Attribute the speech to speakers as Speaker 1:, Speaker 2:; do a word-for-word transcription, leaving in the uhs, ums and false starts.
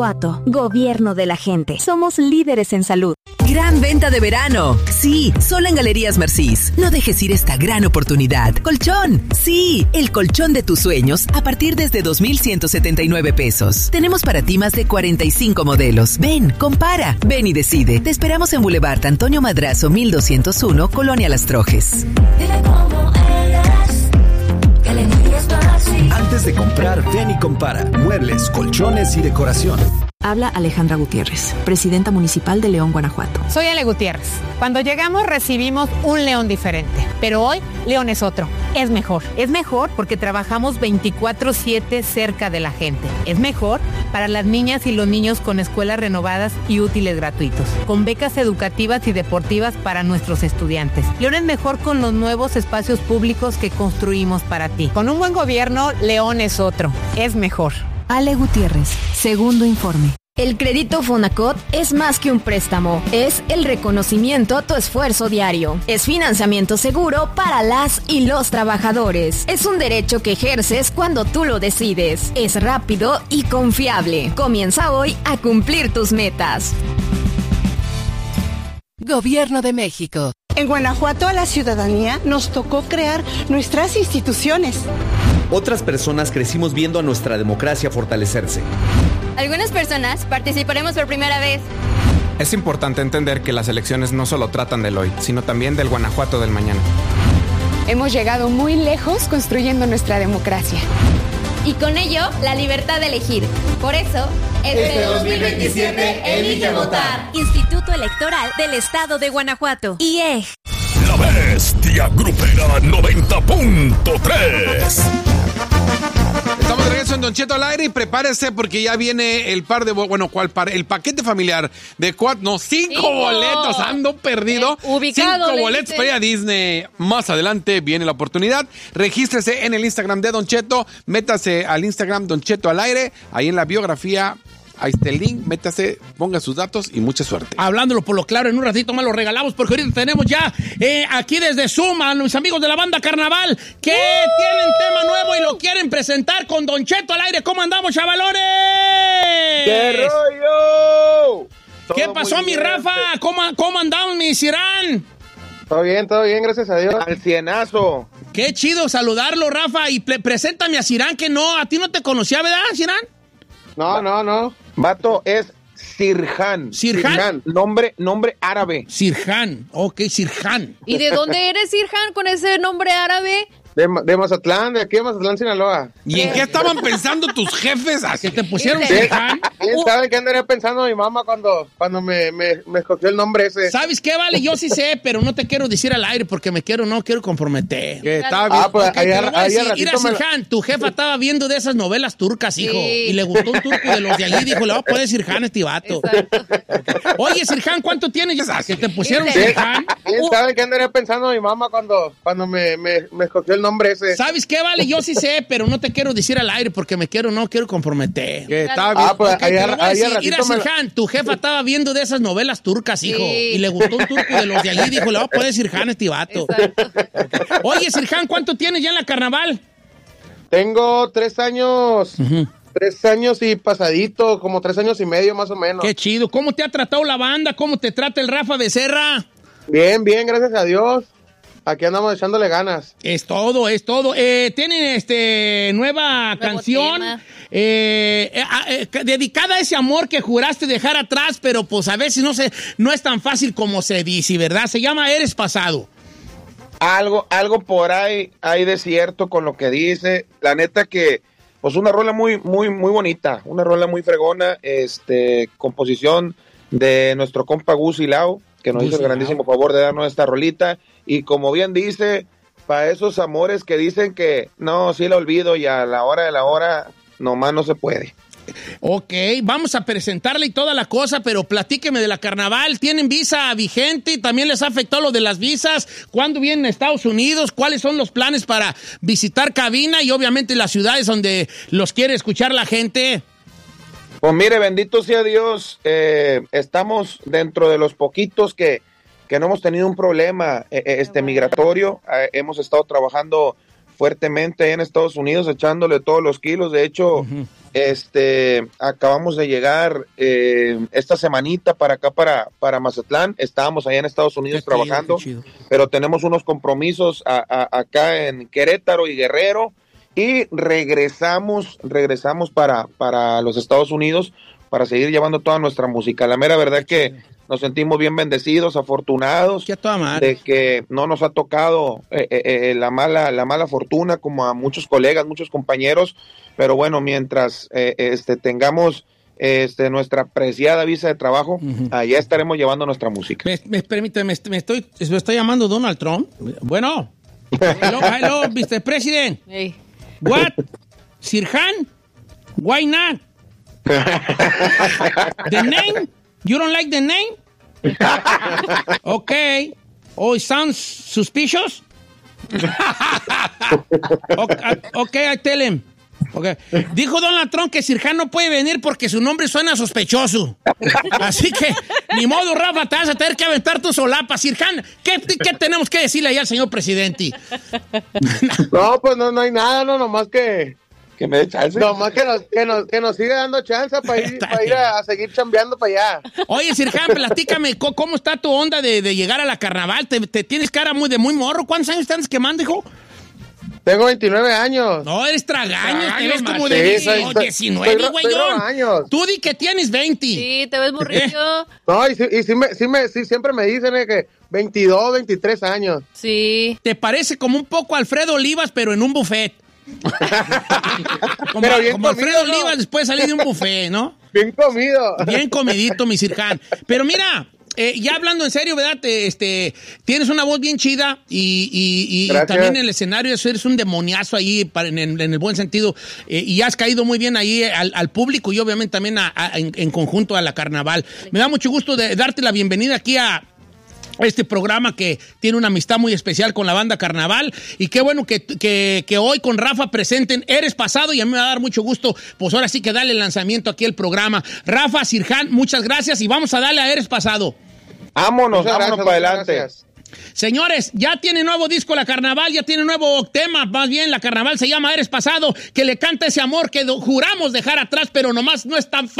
Speaker 1: Gobierno de la gente. Somos líderes en salud.
Speaker 2: Gran venta de verano. Sí, solo en Galerías Mercís. No dejes ir esta gran oportunidad. Colchón. Sí, el colchón de tus sueños a partir desde dos mil ciento setenta y nueve pesos. Tenemos para ti más de cuarenta y cinco modelos. Ven, compara, ven y decide. Te esperamos en Boulevard Antonio Madrazo mil doscientos uno, Colonia Las Trojes.
Speaker 3: Antes de comprar, ven y compara. Muebles, colchones y decoración.
Speaker 4: Habla Alejandra Gutiérrez, presidenta municipal de León, Guanajuato.
Speaker 5: Soy Ale Gutiérrez. Cuando llegamos recibimos un León diferente, pero hoy León es otro. Es mejor. Es mejor porque trabajamos veinticuatro siete cerca de la gente. Es mejor para las niñas y los niños con escuelas renovadas y útiles gratuitos, con becas educativas y deportivas para nuestros estudiantes. León es mejor con los nuevos espacios públicos que construimos para ti. Con un buen gobierno, León es otro. Es mejor.
Speaker 4: Ale Gutiérrez, segundo informe.
Speaker 1: El crédito Fonacot es más que un préstamo, es el reconocimiento a tu esfuerzo diario. Es financiamiento seguro para las y los trabajadores. Es un derecho que ejerces cuando tú lo decides. Es rápido y confiable. Comienza hoy a cumplir tus metas.
Speaker 2: Gobierno de México.
Speaker 6: En Guanajuato a la ciudadanía nos tocó crear nuestras instituciones.
Speaker 7: Otras personas crecimos viendo a nuestra democracia fortalecerse.
Speaker 8: Algunas personas participaremos por primera vez.
Speaker 9: Es importante entender que las elecciones no solo tratan del hoy, sino también del Guanajuato del mañana.
Speaker 10: Hemos llegado muy lejos construyendo nuestra democracia.
Speaker 8: Y con ello, la libertad de elegir. Por eso,
Speaker 11: este, este dos mil veintisiete, elige votar.
Speaker 1: Instituto Electoral del Estado de Guanajuato. I E G.
Speaker 12: La Bestia Grupera noventa punto tres.
Speaker 13: Estamos de regreso en Don Cheto al aire y prepárese porque ya viene el par de... Bueno, ¿cuál par? El paquete familiar de cuatro... No, cinco, cinco. boletos. Ando perdido.
Speaker 5: Eh, ubicado,
Speaker 13: cinco boletos para ir a Disney. Más adelante viene la oportunidad. Regístrese en el Instagram de Don Cheto. Métase al Instagram Don Cheto al aire. Ahí en la biografía... Ahí está el link, métase, ponga sus datos y mucha suerte.
Speaker 14: Hablándolo por lo claro, en un ratito más lo regalamos porque ahorita tenemos ya eh, aquí desde Zoom a los amigos de la banda Carnaval que ¡Uh! Tienen tema nuevo y lo quieren presentar con Don Cheto al aire. ¿Cómo andamos, chavalones?
Speaker 15: ¡Qué rollo!
Speaker 14: ¿Qué pasó, mi Rafa? ¿Cómo, cómo andamos, mi Cirán?
Speaker 15: Todo bien, todo bien, gracias a Dios. Al cienazo.
Speaker 14: Qué chido saludarlo, Rafa. Y pre- preséntame a Cirán, que no, a ti no te conocía, ¿verdad, Cirán?
Speaker 15: No, no, no. Vato, es Sirhan.
Speaker 14: ¿Sirhan?
Speaker 15: Sirhan. Nombre, nombre árabe.
Speaker 14: Sirhan. Ok, Sirhan.
Speaker 8: ¿Y de dónde eres, Sirhan, con ese nombre árabe?
Speaker 15: De, de Mazatlán, de aquí de Mazatlán, Sinaloa.
Speaker 13: ¿Y en qué estaban pensando tus jefes?
Speaker 14: ¿Que te pusieron
Speaker 15: ¿Sí?
Speaker 14: Sirhan?
Speaker 15: ¿Quién sabe qué andaría pensando mi mamá cuando, cuando me, me, me escogió el nombre ese?
Speaker 14: ¿Sabes qué, vale? Yo sí sé, pero no te quiero decir al aire porque me quiero, no quiero comprometer.
Speaker 13: Que está bien.
Speaker 15: Ah, pues
Speaker 14: Okay,
Speaker 15: ahí,
Speaker 14: te lo voy a
Speaker 15: ahí
Speaker 14: decir. Mira, Sirhan, tu jefa estaba viendo de esas novelas turcas, hijo,
Speaker 8: Sí.
Speaker 14: y le gustó un turco de los de allí, dijo, le va a poner Sirhan a este vato. Oye, Sirhan, ¿cuánto tienes? Ya sabes, que te pusieron
Speaker 15: ¿Sí?
Speaker 14: Sirhan.
Speaker 15: ¿Quién sabe qué andaría pensando mi mamá cuando, cuando me, me, me escogió el nombre ese?
Speaker 14: ¿Sabes qué, vale? Yo sí sé, pero no te quiero decir al aire porque me quiero, no quiero comprometer.
Speaker 13: Que está bien.
Speaker 15: Ah, pues
Speaker 14: Okay,
Speaker 15: ahí,
Speaker 14: te lo voy a
Speaker 15: ahí
Speaker 14: decir.
Speaker 15: al ratito
Speaker 14: Mira,
Speaker 15: me...
Speaker 14: Sirhan, tu jefa estaba viendo de esas novelas turcas, hijo,
Speaker 8: Sí.
Speaker 14: y le gustó un turco de los de allí, dijo, le va a poner Sirhan a este vato. Oye, Sirhan, ¿cuánto tienes ya en la Carnaval?
Speaker 15: Tengo tres años...
Speaker 14: Uh-huh.
Speaker 15: Tres años y pasadito, como tres años y medio más o menos.
Speaker 14: Qué chido. ¿Cómo te ha tratado la banda? ¿Cómo te trata el Rafa Becerra?
Speaker 15: Bien, bien, gracias a Dios. Aquí andamos echándole ganas.
Speaker 14: Es todo, es todo. Eh, tienen este nueva
Speaker 8: Nuevo
Speaker 14: canción eh, eh, eh, dedicada a ese amor que juraste dejar atrás, pero pues a veces no, se, no es tan fácil como se dice, ¿verdad? Se llama Eres Pasado.
Speaker 15: Algo, algo por ahí hay de cierto con lo que dice. La neta que, pues una rola muy, muy, muy bonita, una rola muy fregona, este, composición de nuestro compa Gus Silao, que nos hizo el grandísimo favor de darnos esta rolita. Y como bien dice, para esos amores que dicen que no, sí la olvido y a la hora de la hora nomás no se puede.
Speaker 14: Ok, vamos a presentarle y toda la cosa, pero platíqueme de la Carnaval. ¿Tienen visa vigente? ¿También les ha afectado lo de las visas? ¿Cuándo vienen a Estados Unidos? ¿Cuáles son los planes para visitar cabina y obviamente las ciudades donde los quiere escuchar la gente?
Speaker 15: Pues mire, bendito sea Dios, eh, estamos dentro de los poquitos que, que no hemos tenido un problema eh, este migratorio. Eh, hemos estado trabajando fuertemente en Estados Unidos, echándole todos los kilos. De hecho, uh-huh. este, acabamos de llegar eh, esta semanita para acá, para, para Mazatlán. Estábamos allá en Estados Unidos qué trabajando, chido, chido. Pero tenemos unos compromisos a, a, acá en Querétaro y Guerrero, y regresamos, regresamos para, para los Estados Unidos para seguir llevando toda nuestra música. La mera verdad que nos sentimos bien bendecidos, afortunados de que no nos ha tocado eh, eh, la mala la mala fortuna como a muchos colegas, muchos compañeros, pero bueno, mientras eh, este tengamos este nuestra preciada visa de trabajo, uh-huh. allá estaremos llevando nuestra música.
Speaker 14: Me, me permite, me, me estoy me estoy llamando Donald Trump. Bueno. Hello, hello, mister President.
Speaker 16: Hey.
Speaker 14: What? Sirhan? Why not? The name? You don't like the name? Okay. Oh, it sounds suspicious? Okay, okay, I tell him. Okay. Dijo Donald Trump que Sirhan no puede venir porque su nombre suena sospechoso. Así que, ni modo, Rafa, te vas a tener que aventar tu solapa. Sirhan, ¿qué, ¿qué tenemos que decirle ahí al señor presidente?
Speaker 17: No, pues no, no hay nada, no, nomás que...
Speaker 15: Que me dé chance.
Speaker 17: Nomás que nos, que nos, que nos siga dando chance para ir, para ir a, a seguir chambeando para allá.
Speaker 14: Oye, Sirhan, platícame, ¿cómo está tu onda de, de llegar a la carnaval? ¿Te, te tienes cara muy de muy morro? ¿Cuántos años estás quemando, hijo?
Speaker 17: Tengo veintinueve años.
Speaker 14: No, eres tragaños, te ves como de sí, soy, diecinueve, güeyón. Tú di que tienes veinte.
Speaker 16: Sí, te ves burrillo.
Speaker 17: ¿Eh? No, y, sí, y sí, me, sí, me, sí siempre me dicen eh, que veintidós, veintitrés años.
Speaker 16: Sí.
Speaker 14: Te parece como un poco Alfredo Olivas, pero en un buffet. como
Speaker 17: pero bien
Speaker 14: como
Speaker 17: comido,
Speaker 14: Alfredo
Speaker 17: ¿no?
Speaker 14: Olivas después de salir de un buffet, ¿no?
Speaker 17: Bien comido.
Speaker 14: Bien comidito, mi Sirhan. Pero mira... Eh, ya hablando en serio, ¿verdad? Este, tienes una voz bien chida y, y, y, y también en el escenario eres un demoniazo ahí para, en, en, en el buen sentido eh, y has caído muy bien ahí al, al público y obviamente también a, a, en, en conjunto a la carnaval. Me da mucho gusto de darte la bienvenida aquí a este programa que tiene una amistad muy especial con la banda Carnaval y qué bueno que, que, que hoy con Rafa presenten Eres Pasado y a mí me va a dar mucho gusto, pues ahora sí que darle el lanzamiento aquí al programa. Rafa, Sirhan, muchas gracias y vamos a darle a Eres Pasado.
Speaker 15: Vámonos,
Speaker 17: muchas
Speaker 15: vámonos
Speaker 17: gracias,
Speaker 15: para adelante.
Speaker 17: Gracias.
Speaker 14: Señores, ya tiene nuevo disco la Carnaval, ya tiene nuevo tema, más bien la Carnaval se llama Eres Pasado, que le canta ese amor que juramos dejar atrás, pero nomás no es tan fácil.